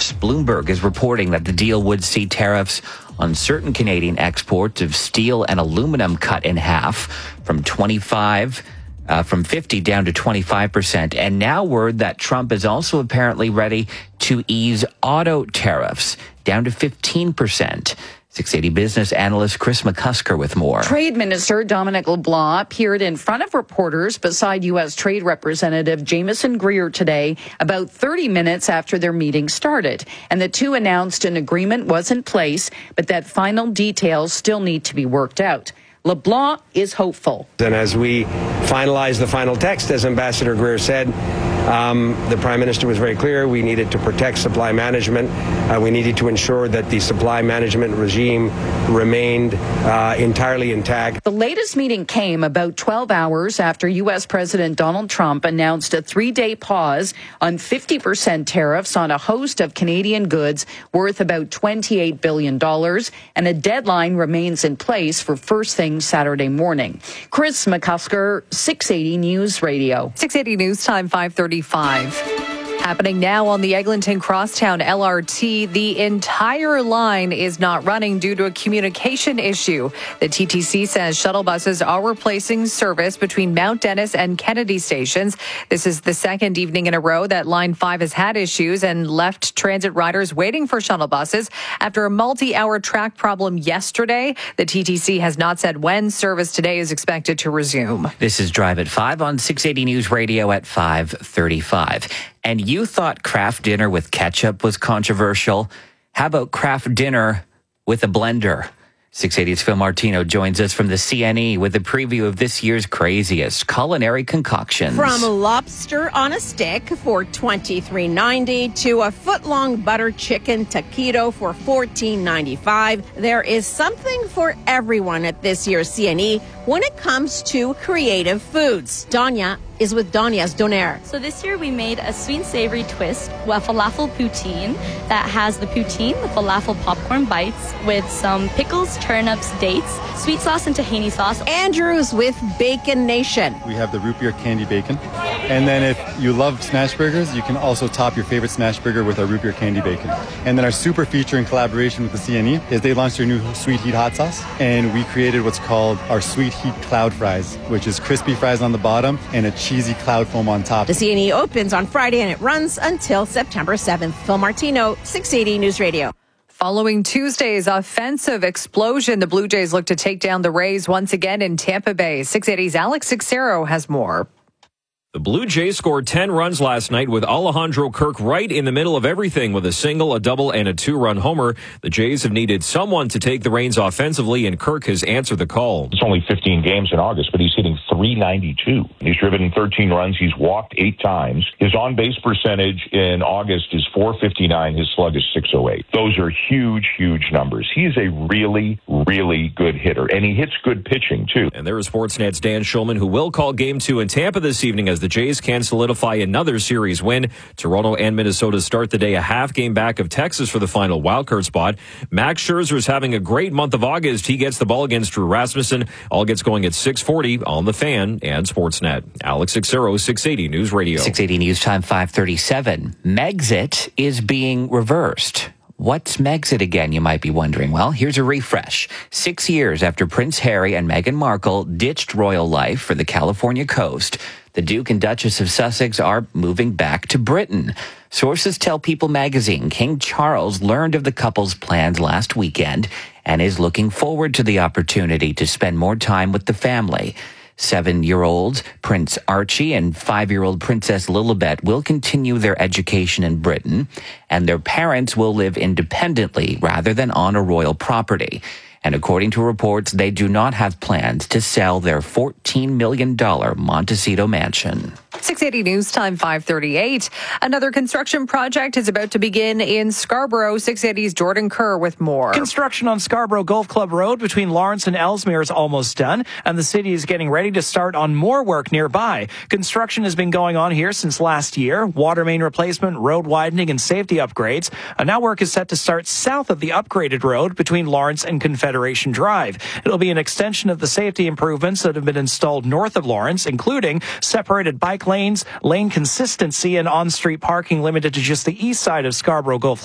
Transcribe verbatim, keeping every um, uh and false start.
Bloomberg is reporting that the deal would see tariffs on certain Canadian exports of steel and aluminum cut in half from twenty-five uh, from fifty down to twenty-five percent. And now word that Trump is also apparently ready to ease auto tariffs down to fifteen percent. six eighty business analyst Chris McCusker with more. Trade Minister Dominic LeBlanc appeared in front of reporters beside U S Trade Representative Jameson Greer today about thirty minutes after their meeting started. And the two announced an agreement was in place, but that final details still need to be worked out. LeBlanc is hopeful. And as we finalize the final text, as Ambassador Greer said, um, the Prime Minister was very clear. We needed to protect supply management. Uh, we needed to ensure that the supply management regime remained uh, entirely intact. The latest meeting came about twelve hours after U S President Donald Trump announced a three-day pause on fifty percent tariffs on a host of Canadian goods worth about twenty-eight billion dollars, and a deadline remains in place for first thing Saturday morning. Chris McCusker, six eighty News Radio. six eighty News Time, five thirty-five. Happening now on the Eglinton Crosstown L R T. The entire line is not running due to a communication issue. The T T C says shuttle buses are replacing service between Mount Dennis and Kennedy stations. This is the second evening in a row that Line five has had issues and left transit riders waiting for shuttle buses. After a multi-hour track problem yesterday, the T T C has not said when service today is expected to resume. This is Drive at five on six eighty News Radio at five thirty-five. And you thought Kraft dinner with ketchup was controversial? How about Kraft dinner with a blender? six eighty's Phil Martino joins us from the C N E with a preview of this year's craziest culinary concoctions. From lobster on a stick for twenty-three ninety to a foot-long butter chicken taquito for fourteen ninety-five, there is something for everyone at this year's C N E when it comes to creative foods. Danya is with Danya's Donair. So this year we made a sweet and savory twist, a falafel poutine that has the poutine, the falafel popcorn bites with some pickles, turnips, dates, sweet sauce and tahini sauce. Andrew's with Bacon Nation. We have the root beer candy bacon. And then if you love smash burgers, you can also top your favorite smash burger with our root beer candy bacon. And then our super feature in collaboration with the C N E is they launched their new sweet heat hot sauce. And we created what's called our sweet heat cloud fries, which is crispy fries on the bottom and a cheesy cloud foam on top. The C N E opens on Friday and it runs until September seventh. Phil Martino, six eighty News Radio. Following Tuesday's offensive explosion, the Blue Jays look to take down the Rays once again in Tampa Bay. six eighty's Alex Sixero has more. The Blue Jays scored ten runs last night with Alejandro Kirk right in the middle of everything with a single, a double, and a two-run homer. The Jays have needed someone to take the reins offensively, and Kirk has answered the call. It's only fifteen games in August, but he's hitting three ninety-two. He's driven thirteen runs. He's walked eight times. His on-base percentage in August is four fifty-nine. His slug is six oh eight. Those are huge, huge numbers. He's a really, really good hitter, and he hits good pitching, too. And there is Sportsnet's Dan Schulman, who will call Game two in Tampa this evening as the Jays can solidify another series win. Toronto and Minnesota start the day a half game back of Texas for the final wildcard spot. Max Scherzer is having a great month of August. He gets the ball against Drew Rasmussen. All gets going at six forty on The Fan and Sportsnet. Alex Sixero, six eighty News Radio. six eighty News Time, five thirty-seven. Megxit is being reversed. What's Megxit again, you might be wondering? Well, here's a refresh. Six years after Prince Harry and Meghan Markle ditched royal life for the California coast, the Duke and Duchess of Sussex are moving back to Britain. Sources tell People magazine King Charles learned of the couple's plans last weekend and is looking forward to the opportunity to spend more time with the family. Seven-year-old Prince Archie and five-year-old Princess Lilibet will continue their education in Britain, and their parents will live independently rather than on a royal property. And according to reports, they do not have plans to sell their fourteen million dollars Montecito mansion. six eighty News Time, five thirty-eight. Another construction project is about to begin in Scarborough. six eighty's Jordan Kerr with more. Construction on Scarborough Golf Club Road between Lawrence and Ellesmere is almost done, and the city is getting ready to start on more work nearby. Construction has been going on here since last year. Water main replacement, road widening, and safety upgrades. And now work is set to start south of the upgraded road between Lawrence and Confederation Drive. It'll be an extension of the safety improvements that have been installed north of Lawrence, including separated bike lanes, lane consistency, and on-street parking limited to just the east side of Scarborough Golf